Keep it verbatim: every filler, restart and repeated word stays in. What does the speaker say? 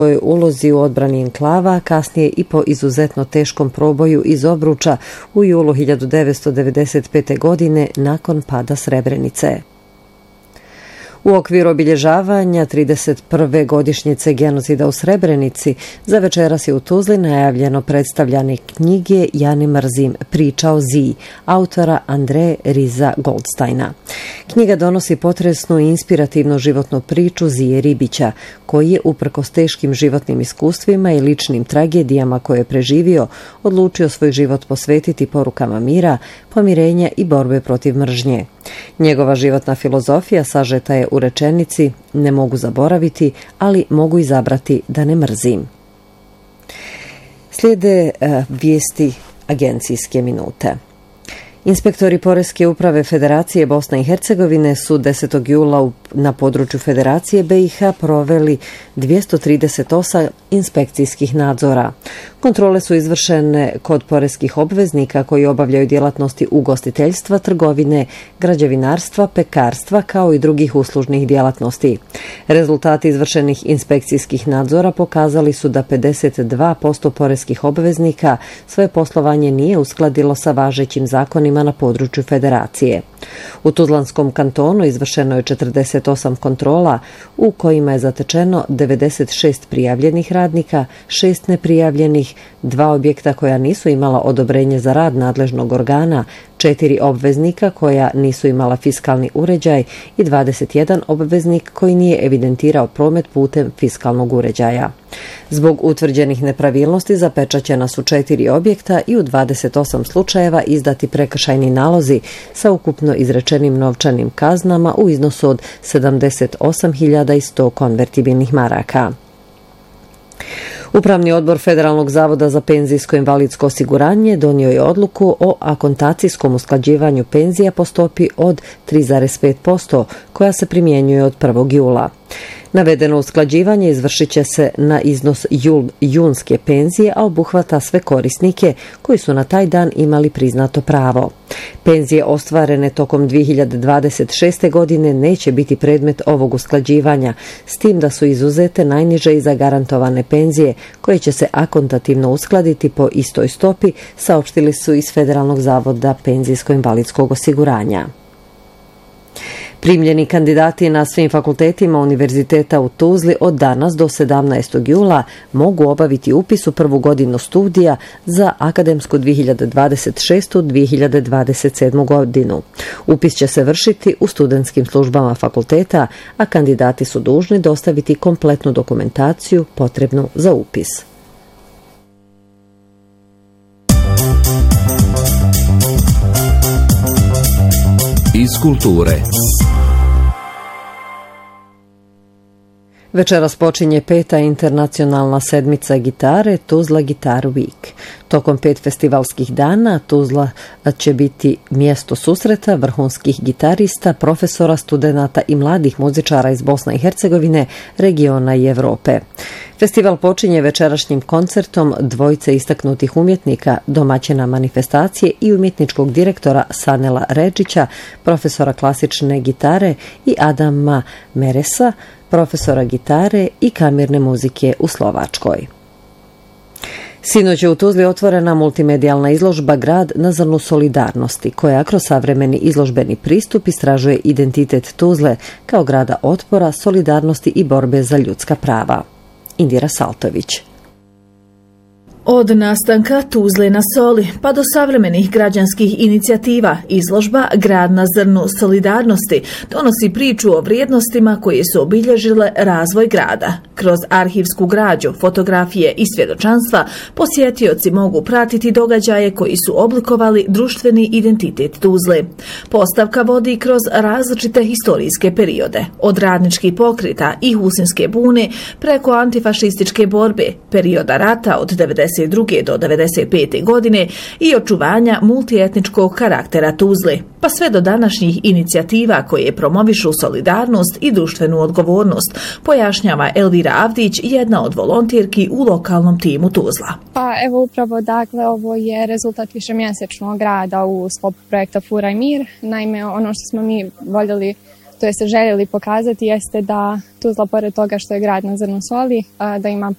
ulozi u odbrani enklava, kasnije i po izuzetno teškom proboju iz Obruča u julu hiljadu devetsto devedeset pete. godine nakon pada Srebrenice. U okviru obilježavanja trideset prve godišnjice genocida u Srebrenici za večeras je u Tuzli najavljeno predstavljanje knjige Ja ne mrzim, priča o Ziji, autora Andreje Riza Goldsteina. Knjiga donosi potresnu i inspirativnu životnu priču Zije Ribića, koji je uprkos teškim životnim iskustvima i ličnim tragedijama koje je preživio, odlučio svoj život posvetiti porukama mira, pomirenja i borbe protiv mržnje. Njegova životna filozofija sažeta je u rečenici ne mogu zaboraviti, ali mogu izabrati da ne mrzim. Slijede uh, vijesti agencijske minute. Inspektori Poreske uprave Federacije Bosne i Hercegovine su desetog jula na području Federacije B i H proveli dvjesto trideset osam inspekcijskih nadzora. Kontrole su izvršene kod poreskih obveznika koji obavljaju djelatnosti ugostiteljstva, trgovine, građevinarstva, pekarstva kao i drugih uslužnih djelatnosti. Rezultati izvršenih inspekcijskih nadzora pokazali su da pedeset dva posto poreskih obveznika svoje poslovanje nije uskladilo sa važećim zakonima na području Federacije. U Tuzlanskom kantonu izvršeno je četrdeset osam kontrola u kojima je zatečeno devedeset šest prijavljenih radnika, šest neprijavljenih, dva objekta koja nisu imala odobrenje za rad nadležnog organa, četiri obveznika koja nisu imala fiskalni uređaj i dvadeset jedan obveznik koji nije evidentirao promet putem fiskalnog uređaja. Zbog utvrđenih nepravilnosti zapečaćena su četiri objekta i u dvadeset osam slučajeva izdati prekršajni nalozi sa ukupno izrečenim novčanim kaznama u iznosu od sedamdeset osam hiljada sto konvertibilnih maraka. Upravni odbor Federalnog zavoda za penzijsko invalidsko osiguranje donio je odluku o akontacijskom usklađivanju penzija po stopi od tri zarez pet posto koja se primjenjuje od prvog jula. Navedeno usklađivanje izvršit će se na iznos jul, junske penzije, a obuhvata sve korisnike koji su na taj dan imali priznato pravo. Penzije ostvarene tokom dvije hiljade dvadeset šeste. godine neće biti predmet ovog usklađivanja, s tim da su izuzete najniže i zagarantovane penzije koje će se akontativno uskladiti po istoj stopi, saopštili su iz Federalnog zavoda penzijsko-invalidskog osiguranja. Primljeni kandidati na svim fakultetima Univerziteta u Tuzli od danas do sedamnaestog jula mogu obaviti upis u prvu godinu studija za akademsku dvije hiljade dvadeset šeste. dvije hiljade dvadeset sedme. godinu. Upis će se vršiti u studentskim službama fakulteta, a kandidati su dužni dostaviti kompletnu dokumentaciju potrebnu za upis. Iz kulture. Večeras počinje peta internacionalna sedmica gitare Tuzla Guitar Week. Tokom pet festivalskih dana Tuzla će biti mjesto susreta vrhunskih gitarista, profesora, studenata i mladih muzičara iz Bosne i Hercegovine, regiona i Europe. Festival počinje večerašnjim koncertom dvojice istaknutih umjetnika, domaćina manifestacije i umjetničkog direktora Sanela Redžića, profesora klasične gitare, i Adama Meresa, profesora gitare i kamirne muzike u Slovačkoj. Sinoć je u Tuzli otvorena multimedijalna izložba Grad na zrnu solidarnosti, koja kroz savremeni izložbeni pristup istražuje identitet Tuzle kao grada otpora, solidarnosti i borbe za ljudska prava. Indira Saltović. Od nastanka Tuzle na soli pa do savremenih građanskih inicijativa, izložba Grad na zrnu solidarnosti donosi priču o vrijednostima koje su obilježile razvoj grada. Kroz arhivsku građu, fotografije i svjedočanstva posjetioci mogu pratiti događaje koji su oblikovali društveni identitet Tuzle. Postavka vodi kroz različite historijske periode, od radničkih pokreta i Husinske bune preko antifašističke borbe, perioda rata od devedeset druge do devedeset pete. godine i očuvanja multietničkog karaktera Tuzle, pa sve do današnjih inicijativa koje promovišu solidarnost i društvenu odgovornost, pojašnjava Elvira Avdić, jedna od volontirki u lokalnom timu Tuzla. Pa evo upravo, dakle, ovo je rezultat višemjesečnog rada u sklopu projekta Fura i mir. Naime, ono što smo mi voljeli, to je se željeli pokazati, jeste da Tuzla, pored toga što je grad na zrnu soli, da ima